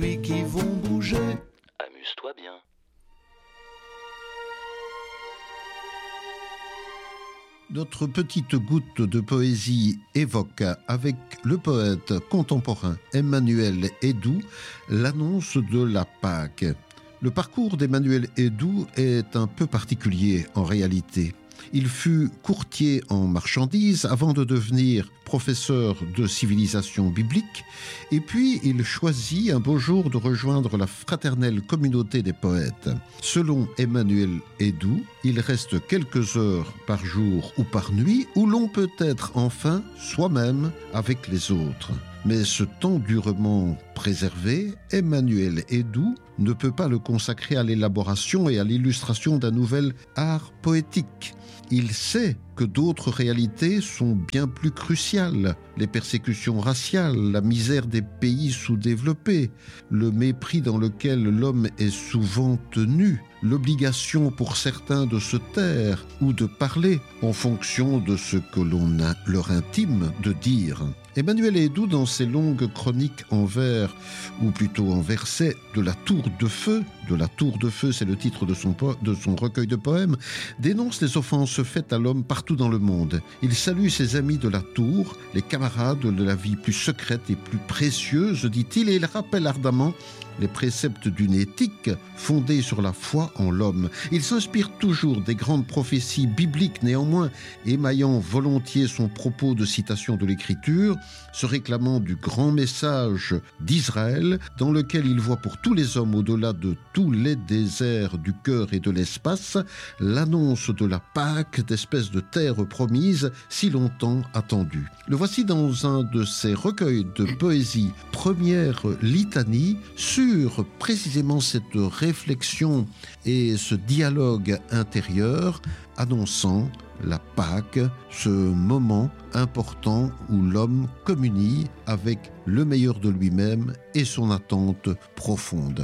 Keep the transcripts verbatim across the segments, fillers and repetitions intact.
nuits qui vont bouger. Amuse-toi bien. Notre petite goutte de poésie évoque, avec le poète contemporain Emmanuel Edoux, l'annonce de la Pâque. Le parcours d'Emmanuel Edoux est un peu particulier en réalité. Il fut courtier en marchandises avant de devenir professeur de civilisation biblique, et puis il choisit un beau jour de rejoindre la fraternelle communauté des poètes. Selon Emmanuel Edoux, il reste quelques heures par jour ou par nuit où l'on peut être enfin soi-même avec les autres. Mais ce temps durement préservé, Emmanuel Edoux ne peut pas le consacrer à l'élaboration et à l'illustration d'un nouvel art poétique. Il sait que d'autres réalités sont bien plus cruciales. Les persécutions raciales, la misère des pays sous-développés, le mépris dans lequel l'homme est souvent tenu, l'obligation pour certains de se taire ou de parler en fonction de ce que l'on a leur intime de dire. Emmanuel Edoux, dans ses longues chroniques en vers, ou plutôt en versets, de la Tour de Feu, de la Tour de Feu, c'est le titre de son, po- de son recueil de poèmes, dénonce les offenses faites à l'homme partout dans le monde. Il salue ses amis de la Tour, les camarades de la vie plus secrète et plus précieuse, dit-il, et il rappelle ardemment les préceptes d'une éthique fondée sur la foi en l'homme. Il s'inspire toujours des grandes prophéties bibliques, néanmoins émaillant volontiers son propos de citation de l'Écriture, se réclamant du grand message d'Israël, dans lequel il voit pour tous les hommes, au-delà de tous les déserts du cœur et de l'espace, l'annonce de la Pâque, d'espèce de terre promise si longtemps attendue. Le voici dans un de ses recueils de poésie, Première litanie, sur précisément cette réflexion et ce dialogue intérieur annonçant la Pâque, ce moment important où l'homme communie avec le meilleur de lui-même et son attente profonde.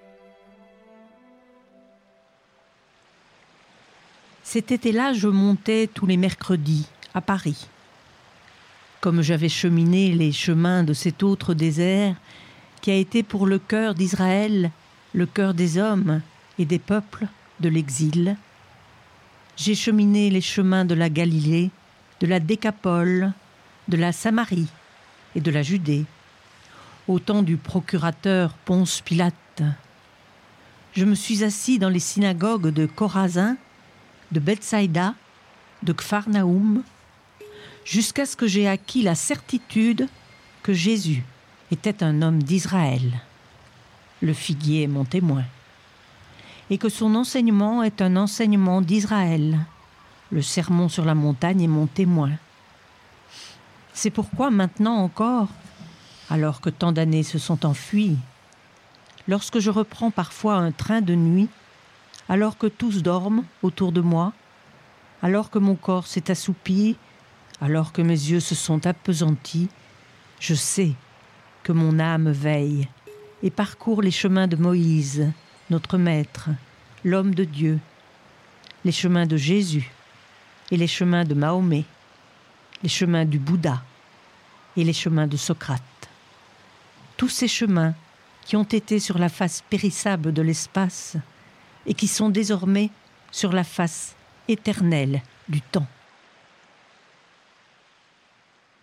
Cet été-là, je montais tous les mercredis à Paris. Comme j'avais cheminé les chemins de cet autre désert qui a été pour le cœur d'Israël, le cœur des hommes et des peuples de l'exil, j'ai cheminé les chemins de la Galilée, de la Décapole, de la Samarie et de la Judée, au temps du procurateur Ponce Pilate. Je me suis assis dans les synagogues de Chorazin, de Bethsaïda, de Capharnaüm, jusqu'à ce que j'ai acquis la certitude que Jésus était un homme d'Israël. Le figuier est mon témoin. Et que son enseignement est un enseignement d'Israël. Le sermon sur la montagne est mon témoin. C'est pourquoi maintenant encore, alors que tant d'années se sont enfuies, lorsque je reprends parfois un train de nuit, alors que tous dorment autour de moi, alors que mon corps s'est assoupi, alors que mes yeux se sont appesantis, je sais que mon âme veille et parcourt les chemins de Moïse, notre maître, l'homme de Dieu, les chemins de Jésus et les chemins de Mahomet, les chemins du Bouddha et les chemins de Socrate. Tous ces chemins qui ont été sur la face périssable de l'espace et qui sont désormais sur la face éternelle du temps.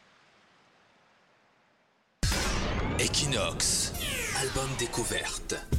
Equinox, album découverte.